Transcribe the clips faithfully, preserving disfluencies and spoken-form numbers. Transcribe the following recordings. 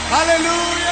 Aleluya.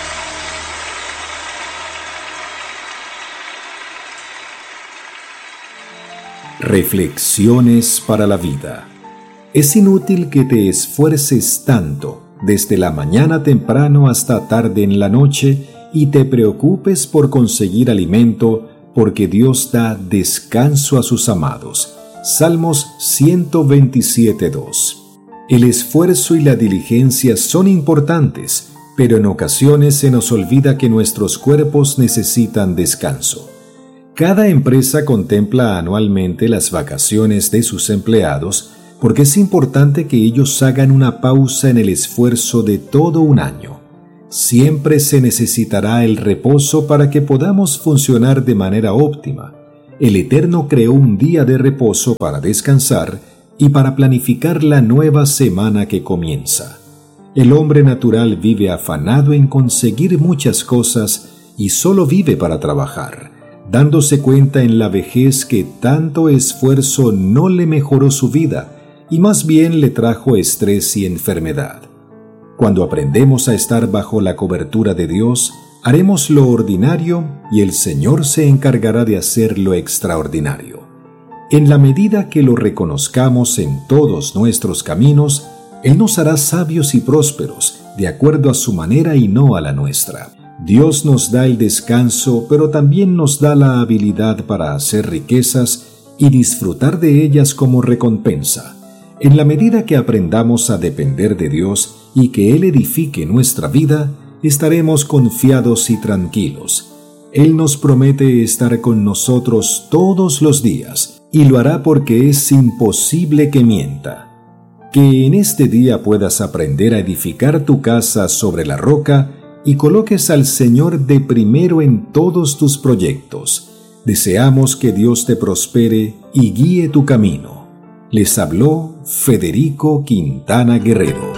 Reflexiones para la vida. Es inútil que te esfuerces tanto desde la mañana temprano hasta tarde en la noche y te preocupes por conseguir alimento, porque Dios da descanso a sus amados. Salmos ciento veintisiete, dos. El esfuerzo y la diligencia son importantes, pero en ocasiones se nos olvida que nuestros cuerpos necesitan descanso. Cada empresa contempla anualmente las vacaciones de sus empleados porque es importante que ellos hagan una pausa en el esfuerzo de todo un año. Siempre se necesitará el reposo para que podamos funcionar de manera óptima. El Eterno creó un día de reposo para descansar y para planificar la nueva semana que comienza. El hombre natural vive afanado en conseguir muchas cosas y solo vive para trabajar, dándose cuenta en la vejez que tanto esfuerzo no le mejoró su vida y más bien le trajo estrés y enfermedad. Cuando aprendemos a estar bajo la cobertura de Dios, haremos lo ordinario y el Señor se encargará de hacer lo extraordinario. En la medida que lo reconozcamos en todos nuestros caminos, Él nos hará sabios y prósperos, de acuerdo a su manera y no a la nuestra. Dios nos da el descanso, pero también nos da la habilidad para hacer riquezas y disfrutar de ellas como recompensa. En la medida que aprendamos a depender de Dios y que Él edifique nuestra vida, estaremos confiados y tranquilos. Él nos promete estar con nosotros todos los días y lo hará porque es imposible que mienta. Que en este día puedas aprender a edificar tu casa sobre la roca y coloques al Señor de primero en todos tus proyectos. Deseamos que Dios te prospere y guíe tu camino. Les habló Federico Quintana Guerrero.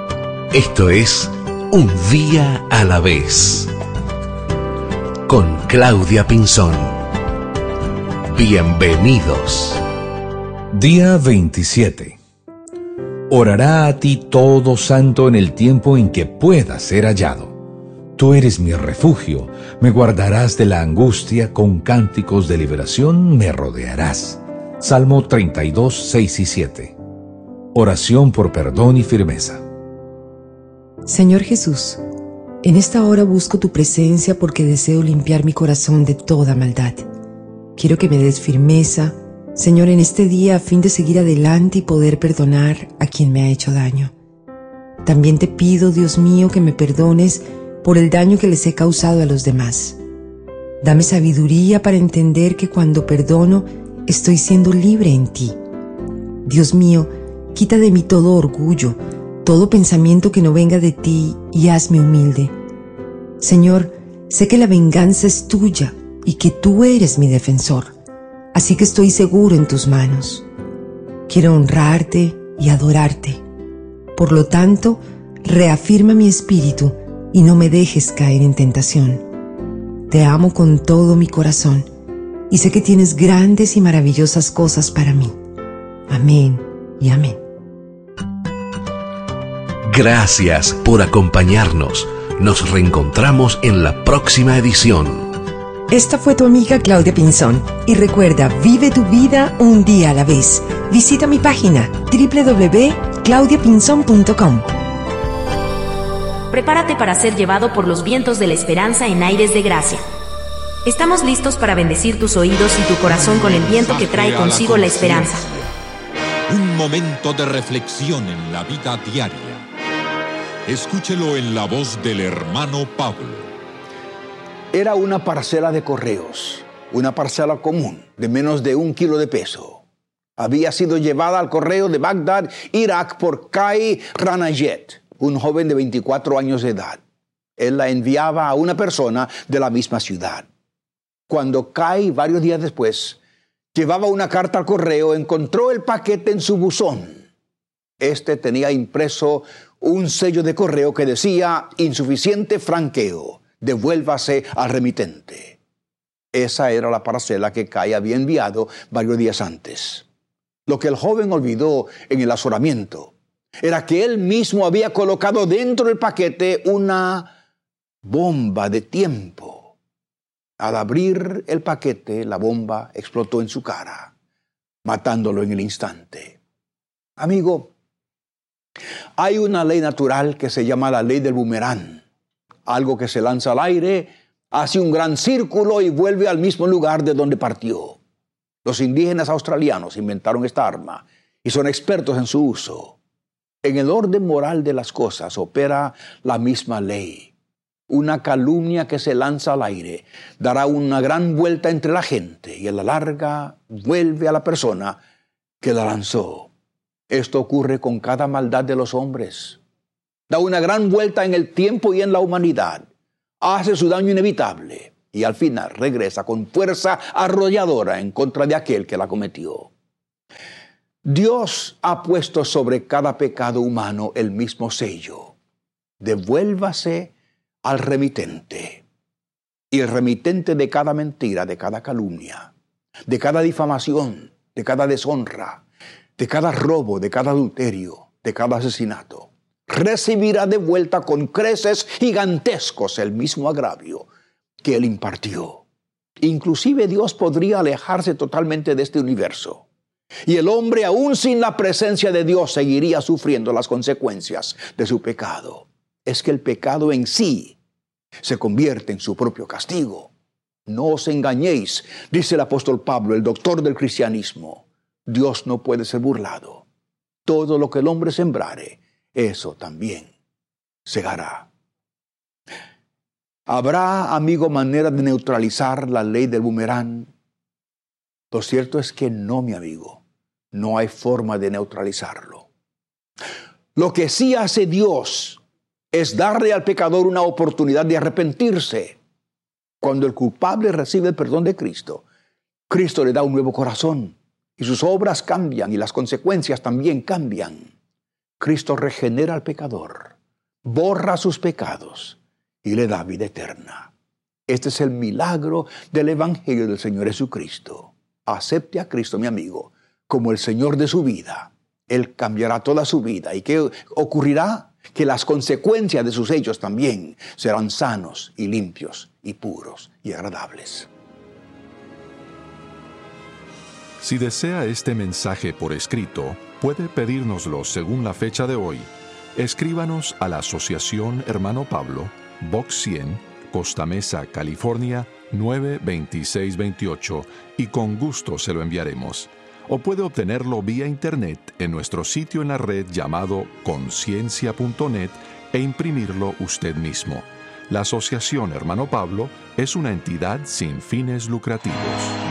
Esto es Un Día a la Vez, con Claudia Pinzón. Bienvenidos. Día veintisiete. Orará a ti todo santo en el tiempo en que pueda ser hallado. Tú eres mi refugio, me guardarás de la angustia, con cánticos de liberación me rodearás. Salmo treinta y dos, seis y siete. Oración por perdón y firmeza. Señor Jesús, en esta hora busco tu presencia porque deseo limpiar mi corazón de toda maldad. Quiero que me des firmeza, Señor, en este día a fin de seguir adelante y poder perdonar a quien me ha hecho daño. También te pido, Dios mío, que me perdones por el daño que les he causado a los demás. Dame sabiduría para entender que cuando perdono, estoy siendo libre en ti. Dios mío, quita de mí todo orgullo, todo pensamiento que no venga de ti y hazme humilde. Señor, sé que la venganza es tuya y que tú eres mi defensor, así que estoy seguro en tus manos. Quiero honrarte y adorarte. Por lo tanto, reafirma mi espíritu y no me dejes caer en tentación. Te amo con todo mi corazón y sé que tienes grandes y maravillosas cosas para mí. Amén y amén. Gracias por acompañarnos. Nos reencontramos en la próxima edición. Esta fue tu amiga Claudia Pinzón. Y recuerda, vive tu vida un día a la vez. Visita mi página doble u doble u doble u punto claudia pinzón punto com. Prepárate para ser llevado por los vientos de la esperanza en aires de gracia. Estamos listos para bendecir tus oídos y tu corazón con el viento que trae consigo la esperanza. Un momento de reflexión en la vida diaria. Escúchelo en la voz del hermano Pablo. Era una parcela de correos, una parcela común de menos de un kilo de peso. Había sido llevada al correo de Bagdad, Irak, por Kai Ranayet, un joven de veinticuatro años de edad. Él la enviaba a una persona de la misma ciudad. Cuando Kai, varios días después, llevaba una carta al correo, encontró el paquete en su buzón. Este tenía impreso un sello de correo que decía: insuficiente franqueo, devuélvase al remitente. Esa era la parcela que Kai había enviado varios días antes. Lo que el joven olvidó en el azoramiento era que él mismo había colocado dentro del paquete una bomba de tiempo. Al abrir el paquete, la bomba explotó en su cara, matándolo en el instante. Amigo, hay una ley natural que se llama la ley del boomerang. Algo que se lanza al aire, hace un gran círculo y vuelve al mismo lugar de donde partió. Los indígenas australianos inventaron esta arma y son expertos en su uso. En el orden moral de las cosas opera la misma ley. Una calumnia que se lanza al aire dará una gran vuelta entre la gente y a la larga vuelve a la persona que la lanzó. Esto ocurre con cada maldad de los hombres. Da una gran vuelta en el tiempo y en la humanidad. Hace su daño inevitable y al final regresa con fuerza arrolladora en contra de aquel que la cometió. Dios ha puesto sobre cada pecado humano el mismo sello. Devuélvase al remitente. Y el remitente de cada mentira, de cada calumnia, de cada difamación, de cada deshonra, de cada robo, de cada adulterio, de cada asesinato, recibirá de vuelta con creces gigantescos el mismo agravio que él impartió. Inclusive Dios podría alejarse totalmente de este universo. Y el hombre, aún sin la presencia de Dios, seguiría sufriendo las consecuencias de su pecado. Es que el pecado en sí se convierte en su propio castigo. No os engañéis, dice el apóstol Pablo, el doctor del cristianismo. Dios no puede ser burlado. Todo lo que el hombre sembrare, eso también segará. ¿Habrá, amigo, manera de neutralizar la ley del boomerang? Lo cierto es que no, mi amigo. No hay forma de neutralizarlo. Lo que sí hace Dios es darle al pecador una oportunidad de arrepentirse. Cuando el culpable recibe el perdón de Cristo, Cristo le da un nuevo corazón y sus obras cambian y las consecuencias también cambian. Cristo regenera al pecador, borra sus pecados y le da vida eterna. Este es el milagro del Evangelio del Señor Jesucristo. Acepte a Cristo, mi amigo, como el Señor de su vida. Él cambiará toda su vida. ¿Y qué ocurrirá? Que las consecuencias de sus hechos también serán sanos y limpios y puros y agradables. Si desea este mensaje por escrito, puede pedírnoslo según la fecha de hoy. Escríbanos a la Asociación Hermano Pablo, Box cien, Costa Mesa, California, nueve veintiséis veintiocho, y con gusto se lo enviaremos. O puede obtenerlo vía internet en nuestro sitio en la red llamado conciencia punto net e imprimirlo usted mismo. La Asociación Hermano Pablo es una entidad sin fines lucrativos.